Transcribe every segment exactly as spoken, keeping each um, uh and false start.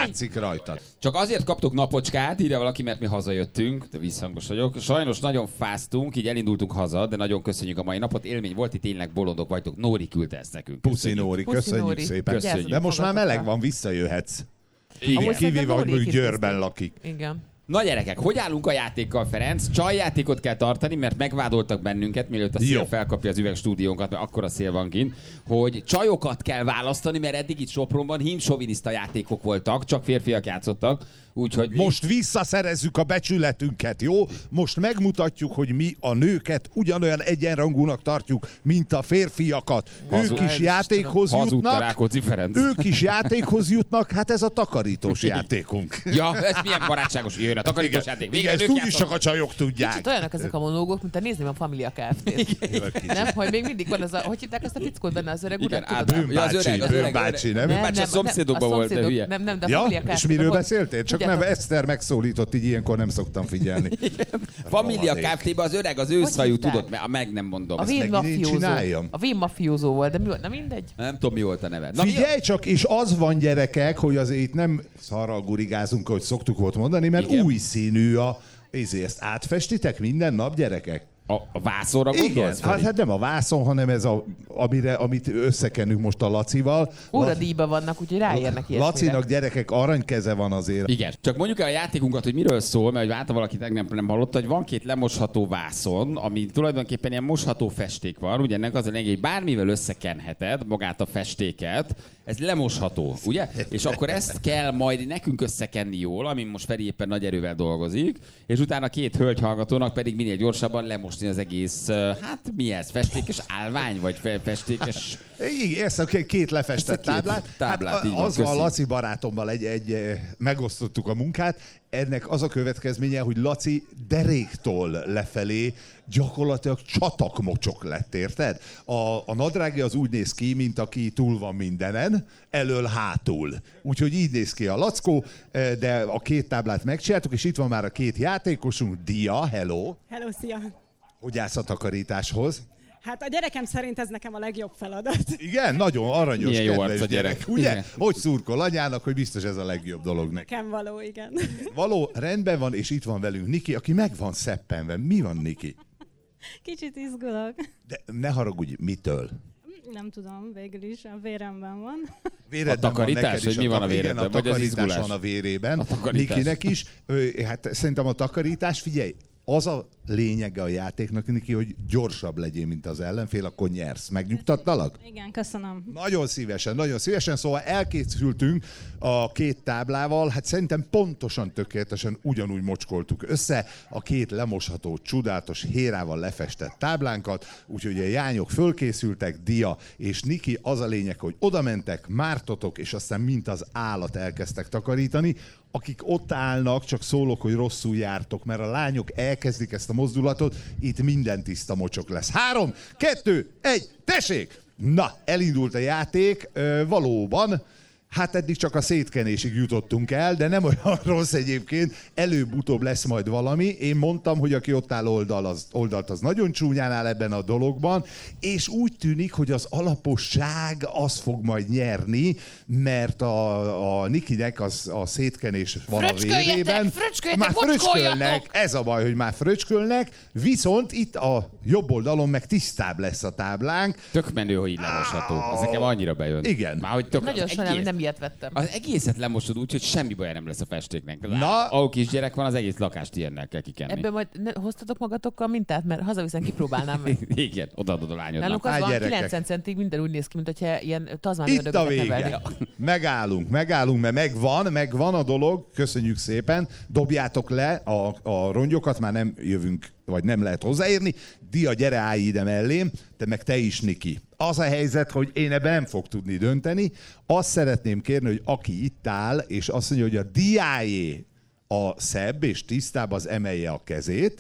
látszik rajtad. Csak azért kaptuk napocskát, írja valaki, mert mi hazajöttünk, de visszhangos vagyok. Sajnos nagyon fáztunk, így elindultunk haza, de nagyon köszönjük a mai napot. Élmény volt, itt tényleg bolondok vagytok. Nóri küldte ezt nekünk. Puszi Nóri, köszönjük Nóri. Szépen. Köszönjük. De most már meleg van, visszajöhetsz. Igen. Kivéve, hogy mondjuk Győrben lakik. Igen. Na gyerekek, hogy állunk a játékkal, Ferenc? Csajjátékot kell tartani, mert megvádoltak bennünket, mielőtt a szél Jó. felkapja az üvegstúdiónkat, mert akkora szél van kint, hogy csajokat kell választani, mert eddig itt Sopronban hímsoviniszta játékok voltak, csak férfiak játszottak. Úgyhogy most visszaszerezzük a becsületünket, jó? Most megmutatjuk, hogy mi a nőket ugyanolyan egyenrangúnak tartjuk, mint a férfiakat. Hazud, ők is játékhoz jutnak. Rákóczi Ferenc. Ők is játékhoz jutnak, hát ez a takarítós játékunk. Ja, ez milyen barátságos, jöjjön a takarítós igen, játék. Igen, ezt úgyis csak a csajok tudják. Kicsit olyanok ezek a monológok, mint a nézném a Familia Kft-t. Nem, hogy még mindig van az a, hogy hívták azt a fickót benne az öreg urat? Bőmbácsi, Bőmbácsi, nem? Bőmbácsi a szomszédokban volt, de hülye. Nem, nem, de a ja, Familia Kft. És miről beszéltél? Csak nem, Eszter megszólított, így ilyenkor nem szoktam figyelni. Familia Kft-ben az öreg, az őszhajú tudott, mert meg nem mondom. A Vén mafiózó. A Vén mafiózó volt, de mi volt? Na mindegy. Nem tudom, mi volt a neve. Na, figyelj csak, és az van gyerekek, hogy azért itt nem szarral gurigázunk, ahogy szoktuk volt mondani, mert igen. új színű a... Ezért ezt átfestitek minden nap, gyerekek? A, a vászonra gondolsz? Igen, hát, hát nem a vászon, hanem ez a, amire, amit összekenünk most a Lacival. Óradíjba vannak, úgyhogy ráérnek ilyesmire. Lacinak gyerekek aranykeze van azért. Igen, csak mondjuk el a játékunkat, hogy miről szól, mert hogy válta valaki tegnap nem hallotta, hogy van két lemosható vászon, ami tulajdonképpen ilyen mosható festék van, ugye ennek az a lényeg, hogy bármivel összekenheted magát a festéket, ez lemosható, ugye? És akkor ezt kell majd nekünk összekenni jól, amin most Feri éppen nagy erővel dolgozik, és utána két hölgy hallgatónak pedig minél gyorsabban lemosni az egész, hát mi ez? Festékes állvány, vagy festékes... Igen, ezt két lefestett két táblát. táblát hát, az van, Laci barátommal egy, egy, megosztottuk a munkát. Ennek az a következménye, hogy Laci deréktól lefelé gyakorlatilag csatakmocsok lett, érted? A, a nadrágja az úgy néz ki, mint aki túl van mindenen, elől-hátul. Úgyhogy így néz ki a lackó, de a két táblát megcsináltuk, és itt van már a két játékosunk. Dia, hello! Hello, szia! Hogy állsz a takarításhoz? Hát a gyerekem szerint ez nekem a legjobb feladat. Igen, nagyon aranyos, milyen jó kedves arc a gyerek. gyerek. Ugye? Igen. Hogy szurkol anyának, hogy biztos ez a legjobb dolog neki. Nekem való, igen. Való, rendben van, és itt van velünk Niki, aki meg van szeppenve. Mi van, Niki? Kicsit izgulok. De ne haragudj, mitől? Nem tudom, végül is a véremben van. Véredben a takarítás, hogy mi van a véredben? Igen, a takarítás van a vérében. A Nikinek is. Hát szerintem a takarítás, figyelj, az a lényege a játéknak, Niki, hogy gyorsabb legyél, mint az ellenfél, akkor nyersz. Megnyugtattalak? Igen, köszönöm. Nagyon szívesen, nagyon szívesen. Szóval elkészültünk a két táblával, hát szerintem pontosan, tökéletesen ugyanúgy mocskoltuk össze a két lemosható, csodálatos, hérával lefestett táblánkat, úgyhogy a jányok fölkészültek, Dia és Niki, az a lényeg, hogy oda mentek, mártotok, és aztán mint az állat elkezdtek takarítani. Akik ott állnak, csak szólok, hogy rosszul jártok, mert a lányok elkezdik ezt a mozdulatot, itt minden tiszta mocsok lesz. Három, kettő, egy, tessék! Na, elindult a játék, valóban. Hát eddig csak a szétkenésig jutottunk el, de nem olyan rossz egyébként, előbb-utóbb lesz majd valami. Én mondtam, hogy aki ott áll oldal, az, oldalt, az nagyon csúnyán áll ebben a dologban, és úgy tűnik, hogy az alaposság az fog majd nyerni, mert a, a Nikinek az, a szétkenés van a vérében. Már fröcskölnek, ez a baj, hogy már fröcskölnek, viszont itt a jobb oldalon meg tisztább lesz a táblánk. Tök menő, hogy így lemosható. Ez nekem annyira bejön. Igen. Már, hogy tök nagyon sajnálom, nem ilyet vettem. Az egészet lemosod úgy, hogy semmi baj nem lesz a festéknek. Na. Ahol kisgyerek van, az egész lakást ilyennel kell kikenni. Ebből majd ne, hoztatok magatokkal mintát, mert hazaviszem, kipróbálnám meg. Igen, odaadod a lányodnak. Nálunk az Á, van, gyerekek. kilencven centig minden úgy néz ki, mint hogyha ilyen tazmán Itt a ördögöket vége. nevelni. Megállunk, megállunk, mert megvan, megvan a dolog. Köszönjük szépen. Dobjátok le a, a rongyokat, már nem jövünk, vagy nem lehet hozzáérni. Dia, gyere, állj ide mellém, te meg te is, Niki. Az a helyzet, hogy én ebben nem fog tudni dönteni. Azt szeretném kérni, hogy aki itt áll, és azt mondja, hogy a Diájé a szebb és tisztább, az emelje a kezét.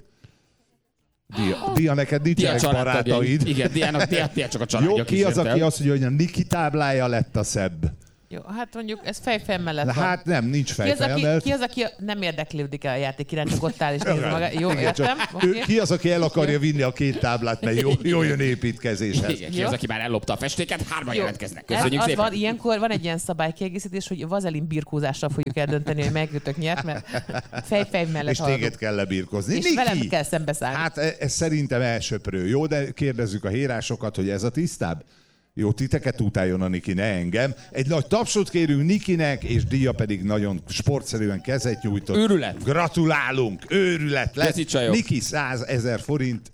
Dia, Dia neked nincsenek barátaid. Igen, Diának, Dia, Dia csak a családja. Jó, ki az, aki azt mondja, hogy a Niki táblája lett a szebb? Jó, hát mondjuk ez fejfej mellett van. Hát nem, nincs fejfej mellett. Ki az, aki nem érdeklődik el a játék iránt, csak ott áll és nézi maga. Jó, értem? Okay. Ki az, aki el akarja vinni a két táblát, mert jó, jó jön építkezéshez. Igen, ki az, aki már ellopta a festéket, hárman jelentkeznek. Ez Köszönjük az szépen. van, ilyenkor van egy ilyen szabálykiegészítés, hogy vazelin birkózással fogjuk eldönteni, hogy melyikőtök nyert, mert fej-fej mellett és haladunk. téged kell lebirkozni. És Niki! velem kell szembeszállni. Hát ez szerintem elsöprő, jó? De kérdezzük a hérásokat, hogy ez a tisztább? Jó, titeket utáljon a Niki, ne engem. Egy nagy tapsot kérünk Nikinek, és díja pedig nagyon sportszerűen kezet nyújtott. Őrület. Gratulálunk, őrület lett. Köszi, csajok. Niki százezer forint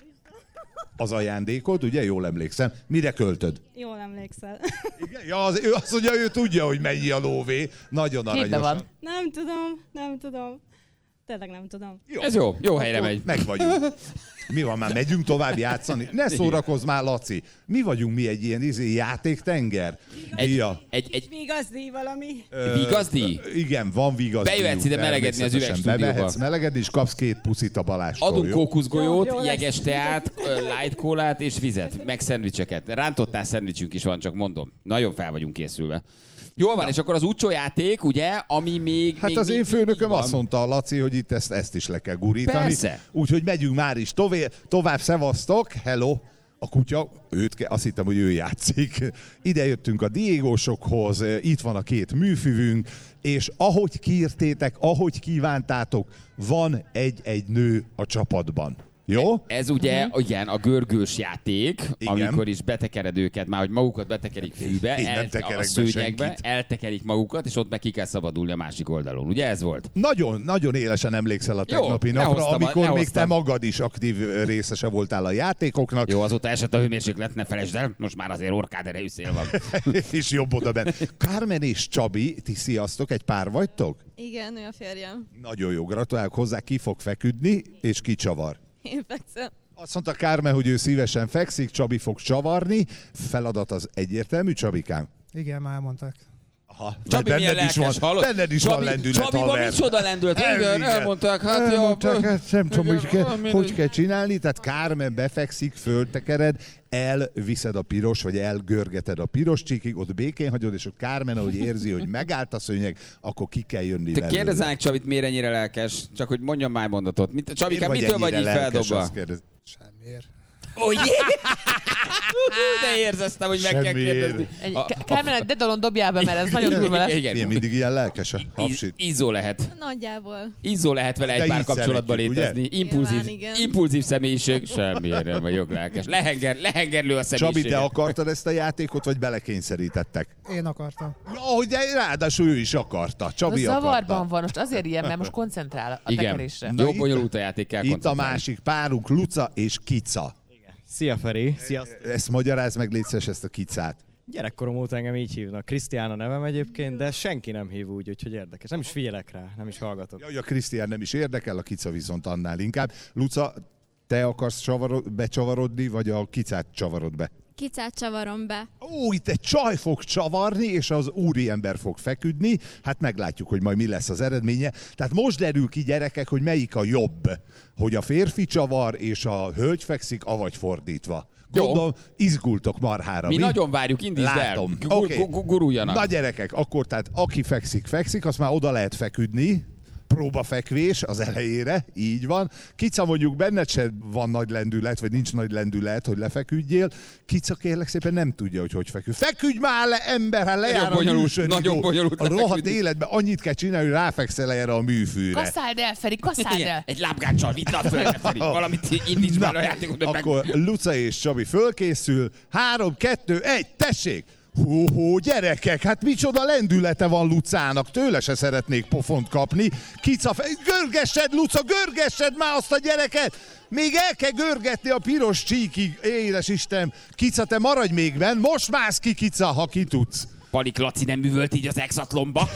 az ajándékod, ugye? Jól emlékszem. Mire költöd? Jól emlékszel. Igen? Ja, az, ő azt mondja, ő tudja, hogy mennyi a lóvé. Nagyon Képbe aranyos. van. Nem tudom, nem tudom. Tényleg nem tudom. Jó. Ez jó, jó helyre megy. Meg vagyunk. Mi van, már megyünk tovább játszani? Ne szórakozz már, Laci. Mi vagyunk mi egy ilyen izé, játéktenger? Egy, Díja. egy, egy Vigazdíj valami. vigazdíj? Igen, van vigazdíj. Bejöhetsz ide melegedni az üvegstúdióba. Bemehetsz melegedni, és kapsz két puszit a Balástól. Adunk jó? kókuszgolyót, Jó, jó jeges teát, light kólát és vizet, meg szendvicseket. Rántottál szendvicsünk is van, csak mondom. Nagyon fel vagyunk készülve. Jól van, és akkor az úcsó játék, ugye, ami még... Hát még, az még, én főnököm van. azt mondta a Laci, hogy itt ezt, ezt is le kell gurítani. Persze. Úgyhogy megyünk már is tovább, tovább szevasztok, hello. A kutya, őt, ke- azt hittem, hogy ő játszik. Ide jöttünk a diégósokhoz, itt van a két műfüvünk, és ahogy kiírtétek, ahogy kívántátok, van egy-egy nő a csapatban. Jó? Ez ugye, uh-huh. igen, a görgős játék, Igen. amikor is betekered őket, már hogy magukat betekerik fűbe, Én nem el, tekerek a be szőnyegbe, senkit. eltekerik magukat, és ott meg ki kell szabadulni a másik oldalon. Ugye ez volt? Nagyon, nagyon élesen emlékszel a tegnapi Jó, napra, lehoztam a- amikor még te lehoztam. magad is aktív részese voltál a játékoknak, Jó, azóta esett a hőmérséklet, ne felejtsd el, most már azért orkád erejű szél van. és jobb oda benne. Kármen és Csabi, ti sziasztok, egy pár vagytok? Igen, ő a férjem. Nagyon jó, gratulálok hozzá, ki fog feküdni, és ki csavar. Én fekszem. Azt mondta Kármen, hogy ő szívesen fekszik, Csabi fog csavarni. Feladat az egyértelmű, Csabikám? Igen, már elmondták. Aha, Csabi benned milyen is van, lelkes, hallod? benned is Csabi, van lendület, Csabiban haver. micsoda lendület, igen, Igen. elmondták, hát jó. Elmondták, hát nem tudom, Igen, hogy kell, mindegy. hogy kell csinálni, tehát Kármen befekszik, föltekered, elviszed a piros, vagy elgörgeted a piros csíkig, ott békén hagyod, és a Kármen, ahogy érzi, hogy megállt a szőnyeg, akkor ki kell jönni Te belőle. kérdezzenek Csabit, miért ennyire lelkes? Csak hogy mondjam már mondatot. Mit, Csabikám, Miért mitől vagy így ennyire lelkes, feldobva? azt kérdez. Semmiért. Oh, yeah. De érzeztem, hogy meg kell Semmiért. kérdezni. Egy, A- K- Kármen, egy dedalon dobjál be, mert ez nagyon durva lesz. Igen, Ilyen mindig ilyen lelkes a Íz, hapsit. ízó lehet. Nagyjából. Ízó lehet vele De egy pár így kapcsolatban szeretjük, ugye? létezni. Impulzív, Nyilván, igen. impulzív személyiség. Semmiért nem vagyok lelkes. Lehenger, lehengerlő a személyiség. Csabi, te akartad ezt a játékot, vagy belekényszerítettek? Én akartam. Ahogy de ráadásul ő is akarta. A Csabi zavarban akarta. van, most azért ilyen, mert most koncentrál a Igen. tekerésre. Na Jó itt- bonyolult a játék, kell Itt a koncentrálni. másik párunk, Luca és Kica. Szia Feri, sziasztok! Ezt magyarázd meg, légy szíves, ezt a Kicát. Gyerekkorom óta engem így hívnak. Krisztián a nevem egyébként, de senki nem hív úgy, úgyhogy érdekes. Nem is figyelek rá, nem is hallgatok. Jaj, a Krisztián nem is érdekel, a Kica viszont annál inkább. Luca, te akarsz csavarod, becsavarodni, vagy a Kicát csavarod be? Kicát csavarom be. Ó, itt egy csaj fog csavarni, és az úriember fog feküdni. Hát meglátjuk, hogy majd mi lesz az eredménye. Tehát most derül ki, gyerekek, hogy melyik a jobb. Hogy a férfi csavar, és a hölgy fekszik, avagy fordítva. Jó. Gondolom, izgultok marhára. Mi nagyon várjuk, indítsd el. Látom. Gu- Oké. gu- gu- Guruljanak. Na gyerekek, akkor tehát aki fekszik, fekszik, azt már oda lehet feküdni. Próbafekvés az elejére, így van. Kica, mondjuk benned se van nagy lendület, vagy nincs nagy lendület, hogy lefeküdjél. Kica, kérlek szépen nem tudja, hogy hogy feküdj. Feküdj már le, ember, hát lejár a bonyolult, műsoridő. nagyon bonyolult A rohadt lefeküdni. életben annyit kell csinálni, hogy ráfekszel erre a műfűre. Kasszáld el, Feri, kasszáld Igen, el! egy lábgáccsal vidd a földre, Feri. Valamit indíts már a játékot, hogy meg... Akkor Luca és Csabi fölkészül. Három, kettő, egy, tessék! Hú, hú, gyerekek, hát micsoda lendülete van Lucának, tőle se szeretnék pofont kapni. Kica, fe... görgessed, Luca, görgessed már azt a gyereket! Még el kell görgetni a piros csíkig, édes Isten! Kica, te maradj még benn, most mász ki, Kica, ha ki tudsz. Palik Laci nem művölt így az exatlomba.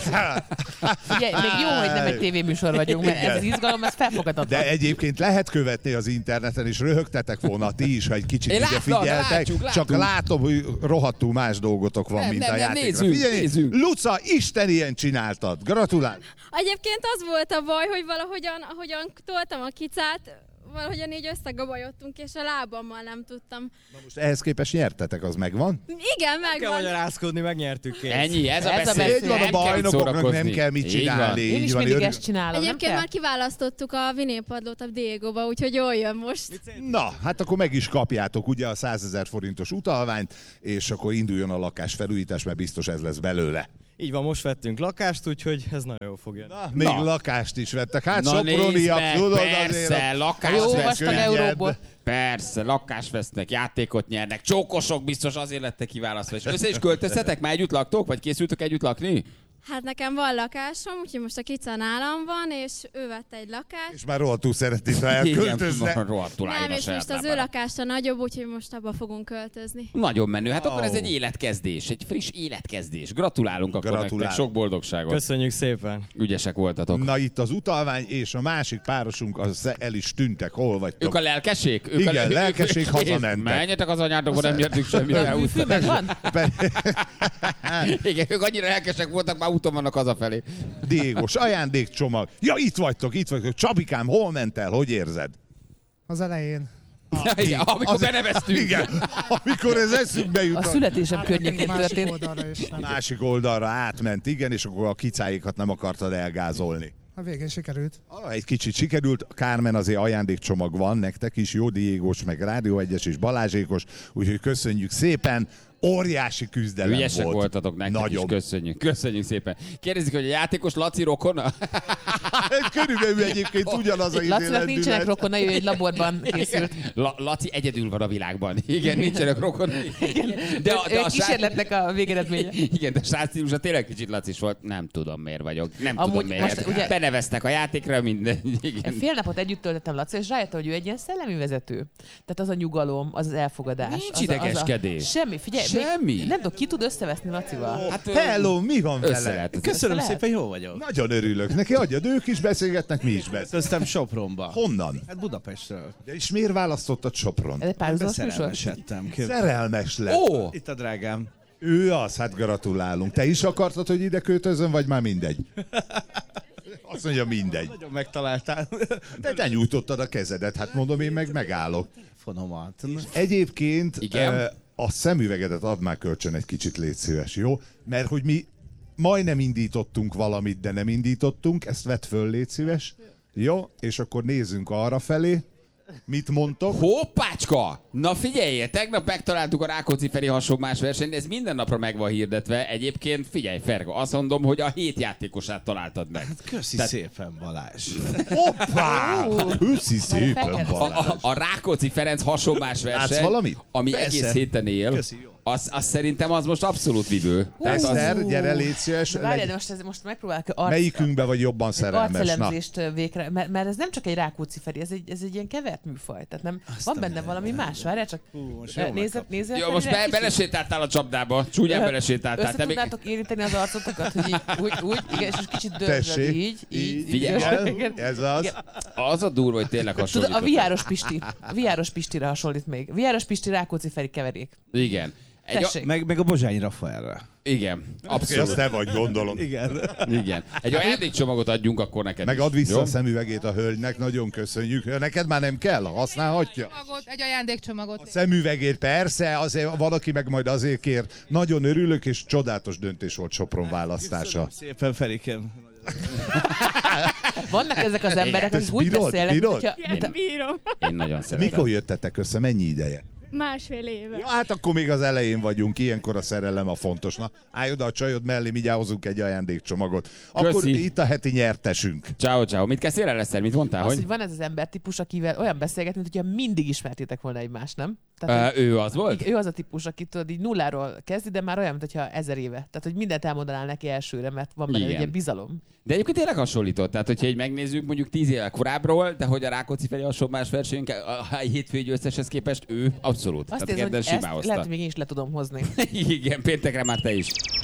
Ugye, még jó, hogy nem egy tévéműsor vagyunk, mert ez az izgalom, ez felfogadhatatlan. De egyébként lehet követni az interneten, és röhögtetek volna ti is, ha egy kicsit Én ide láttam, figyeltek. látjuk, látjuk. Csak látom, hogy rohadtul más dolgotok van, Nem, mint nem, a nem, játékra. nézzünk, Figyelj, nézzünk. Luca, Isten ilyen csináltad. Gratulál. Egyébként az volt a baj, hogy valahogyan, ahogyan toltam a kicát, valahogyan így összegabajodtunk, és a lábammal nem tudtam. Na most ehhez képest nyertetek, az megvan? Igen, Kell megvan. magyarázkodni, megnyertük kész. Ennyi, ez a Ez a beszél. Így van, a Nem kell itt bajnokoknak nem szórakozni. kell mit Így csinálni. Én Így is van, mindig örül- ezt csinálom, nem Egyébként kell? már kiválasztottuk a vinélpadlót a Diegóba, úgyhogy jól jön most. Na, hát akkor meg is kapjátok ugye a százezer forintos utalványt, és akkor induljon a lakásfelújítás, mert biztos ez lesz belőle. Így van, most vettünk lakást, úgyhogy ez nagyon jól fog jönni. Na, még Na. lakást is vettek. Hát Na nézd soproniak, meg, tudod persze, azért. lakást Jó vesznek. vastag könnyebb. euróból. Persze, lakást vesznek, játékot nyernek, csókosok biztos azért lettek kiválasztva. És össze is költöztetek? Már együtt laktok? Vagy készültök együtt lakni? Hát nekem van lakásom, úgyhogy most a kica nálam van, és ő vett egy lakást. És már rohadtul szereti, ha elköltözne. Igen, rohadtul álljon Nem, a és saját most az ő lábára. lakása nagyobb, úgyhogy most abba fogunk költözni. Nagyon menő. Hát akkor ez Ó. egy életkezdés, egy friss életkezdés. Gratulálunk akkor Gratulálunk. nektek, sok boldogságot. Köszönjük szépen. Ügyesek voltatok. Na itt az utalvány, és a másik párosunk, az el is tűntek. Hol vagytok? Ők a lelkeség? Ők Igen, a, lelkeség, ők- hazamentek. Menjetek az anyátokba, nem nyertük semmire. A fű megvan? Igen, ők annyira lelkesek voltak, már úton vannak hazafelé. Diégos, ajándékcsomag. Ja, itt vagytok, itt vagytok. Csabikám, hol ment el? Hogy érzed? Az elején. Igen, amikor Az- beneveztünk. Igen, amikor ez eszünkbe jut. A születésem környékén Másik történt. oldalra is. Nem. Másik oldalra átment, igen, és akkor a kicáikat nem akartad elgázolni. A végén sikerült. Ah, egy kicsit sikerült, Kármen azért ajándékcsomag van nektek is, jó Diégos, meg Rádió egyes és Balázsékos, úgyhogy köszönjük szépen, óriási küzdelem Ügyesek volt. voltatok, nektek Nagyon. is köszönjük. Köszönjük szépen. Kérdezik, hogy a játékos Laci rokona? Körülbelül egyébként ugyanaz a Lacinak nincsenek lendület. rokonai, ő egy laborban készült. La- Laci egyedül van a világban. Igen, nincsenek rokonai. De, a- de Ő a srác- kísérletnek a végeredménye. Igen, de a srác stílusa tényleg kicsit Lacis volt. Nem tudom, miért vagyok. Nem Amúgy tudom, miért. most ugye- Beneveztek a játékra, minden. Igen. Fél napot együtt töltöttem Laci, és rájöttem, hogy ő egy ilyen szellemi vezető. Tehát az a nyugalom, az az elfogadás. Nincs az a- az a- idegeskedés. Semmi, figyelj. Semmi. Még, nem tudom, ki tud összeveszni Lacival. Hát, ö, Hello, mi van össze vele? lehet. Köszönöm Össze szépen, jó vagyok. Nagyon örülök neki, adjad, ők is beszélgetnek, mi is beszélgetünk. Köztem Sopronba. Honnan? Hát Budapestről. De és miért választottad Sopron? Ez egy párhuzamos műsor? Beszerelmesedtem. Kép- Szerelmes lett. Ó, Itt a drágám. Ő az, hát gratulálunk. Te is akartad, hogy ide költözön, vagy már mindegy? Azt mondja, mindegy. Nagyon megtaláltál. De te nyújtottad a kezedet, hát mondom, én meg megállok. Fonomat. Egyébként Igen? eh, a szemüvegedet add már kölcsön egy kicsit, légy szíves, jó? Mert hogy mi majdnem indítottunk valamit, de nem indítottunk, ezt vedd föl, légy szíves. Jó, és akkor nézzünk arra felé. Mit mondtok? hoppácska! Na figyelj, tegnap megtaláltuk a Rákóczi Feri hasonlás versenyt, ez minden napra meg van hirdetve. Egyébként figyelj, Ferga, azt mondom, hogy a hét játékosát találtad meg. Köszi Tehát- szépen, Balázs. Hoppá! Köszi szépen, fekete. A, Balázs. a, a Rákóczi Ferenc hasonlás verseny, Látsz valamit? ami Persze. egész héten él, Köszi, jó. az, az szerintem az most abszolút vívő. Tehát az, Eszter, gyere, légy szíves. De várjál, de Legy- most, ez, most megpróbálok arc, Melyikünkbe vagy jobban szerelmes? Na. arcelemzést végre, mert, mert, ez nem csak egy Rákóczi Feri, ez egy, ez egy ilyen kevert műfaj. Tehát nem, van benne valami más, várjál csak. Hú, most Eh, jó Nézd, megkaptam. nézd. jó, most be, belesétáltál a csapdába, csúnyán belesétáltál. Össze Te még... tudnátok érinteni az arcotokat, hogy így, úgy, úgy, igen, és most kicsit dörzsöd, Tessék. így, így. Figyelj. igen. Ez az. Igen. Az a durva, hogy tényleg Tudod, hasonlított. a viáros Pisti. A viáros Pistire hasonlít még. Viáros Pisti, Rákóczi Feri keverék. Igen. Egy, a, Tessék. Meg, meg a Bozsányi Rafaelre. igen, Azt abszolút. te vagy, gondolom. Igen. Igen. Egy ajándékcsomagot adjunk akkor neked Meg is. add vissza jó? a szemüvegét a hölgynek, nagyon köszönjük. Neked már nem kell, használhatja. Csomagot, egy ajándékcsomagot. A szemüvegét persze, azért valaki meg majd azért kér. Nagyon örülök, és csodálatos döntés volt Sopron választása. Köszönöm szépen, Ferikem. Vannak ezek az emberek, Ezt akik úgy bírod? beszélnek, Bírod? mint hogyha... mint a- Bírom. Én nagyon szeretem. Mikor jöttetek össze? Mennyi ideje? Másfél éve. Ja, hát akkor még az elején vagyunk, ilyenkor a szerelem a fontos. Na, állj oda a csajod mellé, mindjárt hozunk egy ajándékcsomagot. Akkor Köszi. itt a heti nyertesünk. Ciao, ciao. Mit kezdtél el Eszter? Mit mondtál? Az, Hogy? hogy van ez az embertípus, akivel olyan beszélget, mint hogyha mindig ismertétek volna egymást, nem? Tehát, Ö, ő az volt? hogy ő az a típus, aki tudod, így nulláról kezdi, de már olyan, mintha ezer éve. Tehát, hogy mindent elmondanál neki elsőre, mert van benne Igen. egy ilyen bizalom. De egyébként tényleg hasonlított. Tehát, hogyha így megnézzük mondjuk tíz éve korábbról, de hogy a Rákóczi Feri hasonlás versenyünk a hétfői győzteshez képest ő abszolút. Azt Tehát érzem, kedden hogy ezt simán lehet, hozta. hogy még én is le tudom hozni. Igen, péntekre már te is.